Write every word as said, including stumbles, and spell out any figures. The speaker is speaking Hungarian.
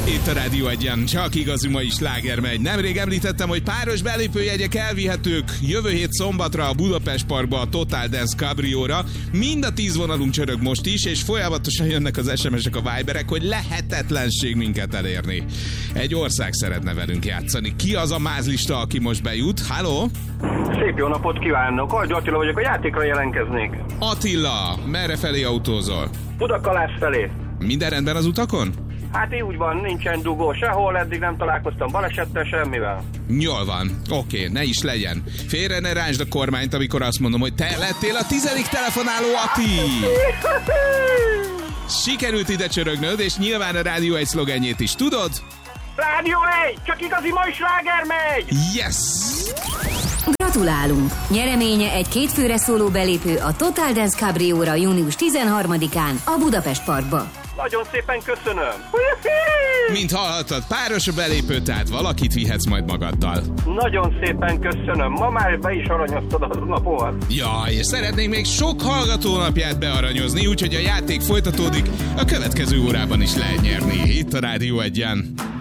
Itt a Rádió Egyen csak igazi mai sláger megy. Nemrég említettem, hogy páros belépőjegyek elvihetők jövő hét szombatra a Budapest Parkba a Total Dance Cabrióra. Mind a tíz vonalunk csörög most is, és folyamatosan jönnek az es em esek, a Viberek, hogy lehetetlenség minket elérni. Egy ország szeretne velünk játszani. Ki az a mázlista, aki most bejut? Halló? Szép jó napot kívánok! Hagyj Attila vagyok, a játékra jelentkeznék. Attila, merre felé autózol? Budakalász felé. Minden rendben az utakon? Hát így úgy van, nincsen dugó sehol, eddig nem találkoztam balesettel semmivel. Jól van, oké, ne is legyen. Félre ne ráncsd a kormányt, amikor azt mondom, hogy te lettél a tizedik telefonáló, Ati! Sikerült ide csörögnöd, és nyilván a Rádió egy szlogenjét is tudod? Rádió egy! Csak igazi mai sláger megy! Yes! Gratulálunk! Nyereménye egy kétfőre szóló belépő a Total Dance Cabrióra június tizenharmadikán a Budapest Parkba. Nagyon szépen köszönöm! Mint hallhattad, páros a belépő, tehát valakit vihetsz majd magaddal. Nagyon szépen köszönöm, ma már be is aranyoztad a napomat. Ja, és szeretnénk még sok hallgatónapját bearanyozni, úgyhogy a játék folytatódik, a következő órában is lehet nyerni itt a Rádió Egyen.